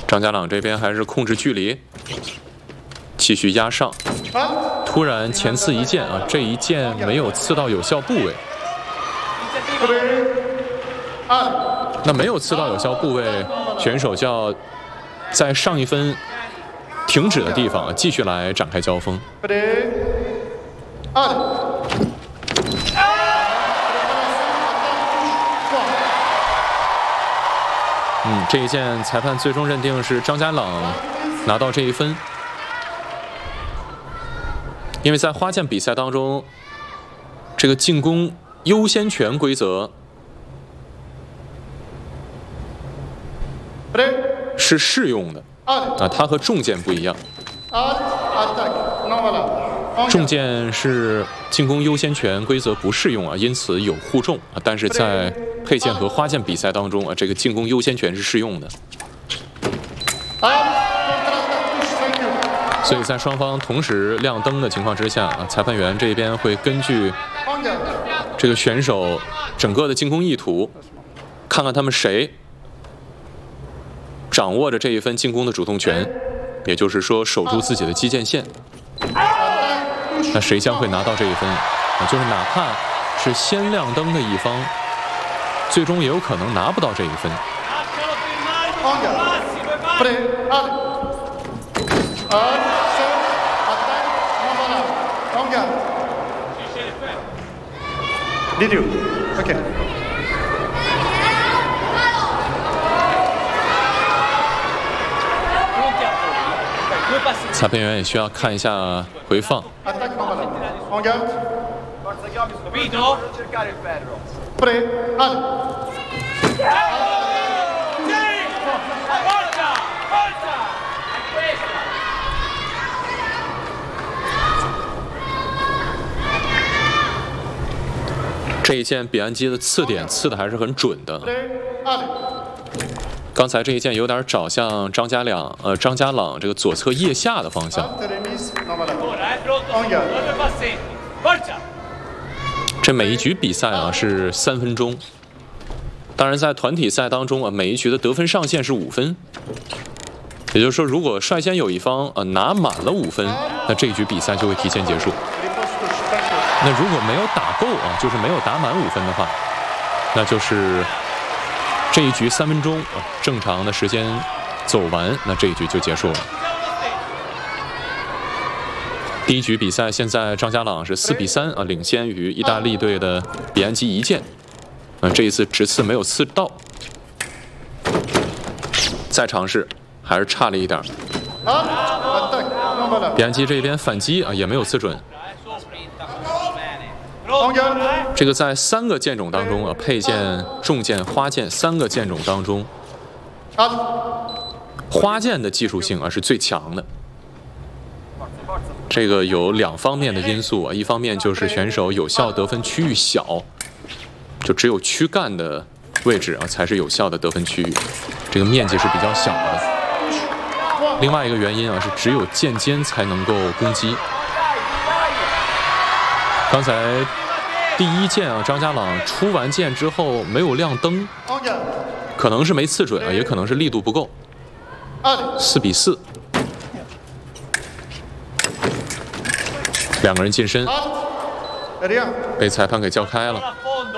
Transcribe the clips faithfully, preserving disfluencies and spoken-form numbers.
张家朗这边还是控制距离，继续压上。突然前刺一剑啊，这一剑没有刺到有效部位。那没有刺到有效部位，选手就要在上一分停止的地方啊，继续来展开交锋。嗯，这一剑裁判最终认定是张家朗拿到这一分，因为在花剑比赛当中，这个进攻优先权规则是适用的啊，它和重剑不一样。重剑是进攻优先权规则不适用啊，因此有互重啊。但是在佩剑和花剑比赛当中啊，这个进攻优先权是适用的。所以在双方同时亮灯的情况之下啊，裁判员这边会根据这个选手整个的进攻意图，看看他们谁掌握着这一分进攻的主动权，也就是说守住自己的击剑线。那谁将会拿到这一分？啊，就是哪怕是先亮灯的一方，最终也有可能拿不到这一分。 Did you? Okay. 裁判员也需要看一下回放。这一剑比安基的刺点刺的还是很准的。刚才这一剑有点找向张家朗，呃，张家朗这个左侧腋下的方向。这每一局比赛啊是三分钟，当然在团体赛当中啊，每一局的得分上限是五分。也就是说，如果率先有一方呃拿满了五分，那这一局比赛就会提前结束。那如果没有打够啊，就是没有打满五分的话，那就是这一局三分钟啊，正常的时间走完，那这一局就结束了。第一局比赛，现在张家朗是四比三啊，领先于意大利队的比安基一剑。啊，这一次直刺没有刺到，再尝试还是差了一点。比安基这边反击啊，也没有刺准。这个在三个剑种当中啊，佩剑、重剑、花剑三个剑种当中，花剑的技术性啊是最强的。这个有两方面的因素啊，一方面就是选手有效得分区域小，就只有躯干的位置啊才是有效的得分区域，这个面积是比较小的。另外一个原因啊是只有剑尖才能够攻击。刚才第一剑啊，张家朗出完剑之后没有亮灯，可能是没刺准啊，也可能是力度不够。四比四，两个人近身，被裁判给叫开了。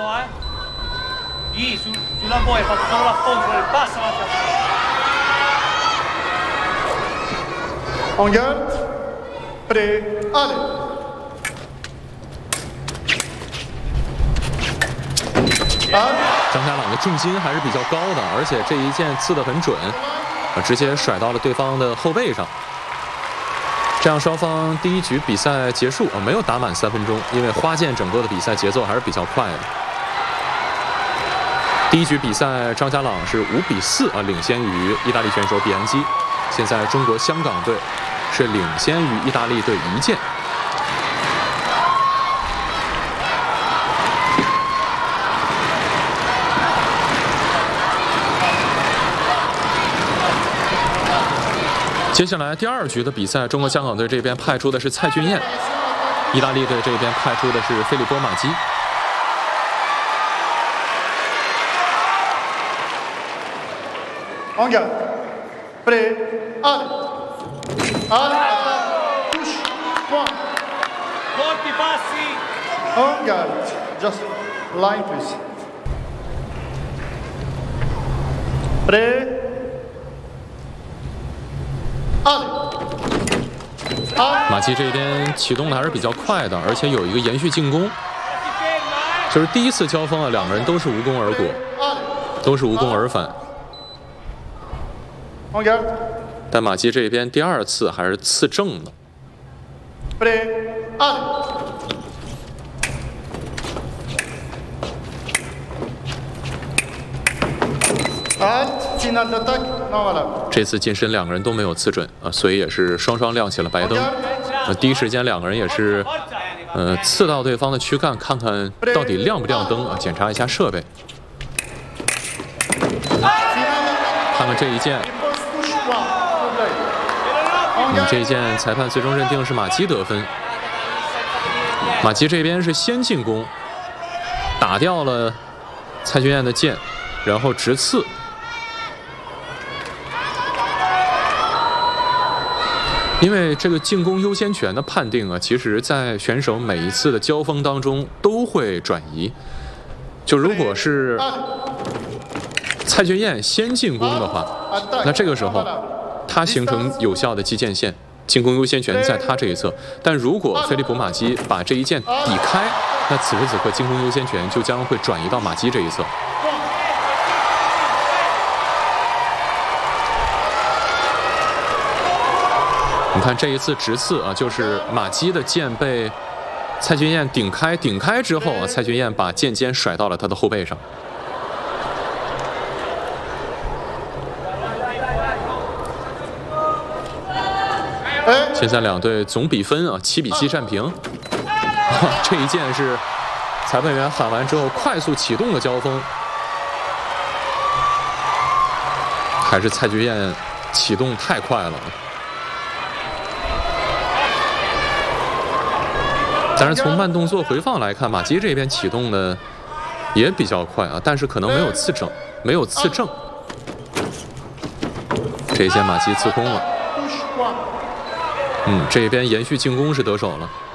张家朗的重心还是比较高的，而且这一剑刺得很准，啊，直接甩到了对方的后背上。这样双方第一局比赛结束啊，没有打满三分钟，因为花剑整个的比赛节奏还是比较快的。第一局比赛，张家朗是五比四啊，领先于意大利选手比安基。现在中国香港队是领先于意大利队一剑。接下来第二局的比赛，中国香港队这边派出的是蔡俊彦，意大利队这边派出的是菲利波马基。 Prêt. Allez. Allez. Touche. Point. Forti passi. En garde. Just line, please. Prêt. Allez. 马基这边启动的还是比较快的，而且有一个延续进攻。就是第一次交锋啊，两个人都是无功而果，都是无功而返。 En garde. 但马基这边第二次还是刺正的。 Prêt. Allez. Halt. Finale d'attaque. Non, voilà. 这次近身两个人都没有刺准啊，所以也是双双亮起了白灯。呃，第一时间两个人也是，呃，刺到对方的躯干，看看到底亮不亮灯啊，检查一下设备。看看这一剑。 嗯，这一剑裁判最终认定是马基得分。马基这边是先进攻，打掉了蔡俊彦的剑，然后直刺。因为这个进攻优先权的判定啊，其实在选手每一次的交锋当中都会转移。就如果是蔡俊彦先进攻的话，那这个时候。 他形成有效的击剑线，进攻优先权在他这一侧。但如果菲利普·马基把这一剑抵开，那此时此刻进攻优先权就将会转移到马基这一侧。你看这一次直刺啊，就是马基的剑被蔡俊彦顶开，顶开之后啊，蔡俊彦把剑尖甩到了他的后背上。 现在两队总比分啊七比七战平。这一剑是裁判员喊完之后快速启动的交锋，还是蔡俊彦启动太快了。但是从慢动作回放来看，马基这边启动的也比较快啊，但是可能没有刺正，没有刺正。这一剑马基刺空了。 嗯，这边延续进攻是得手了。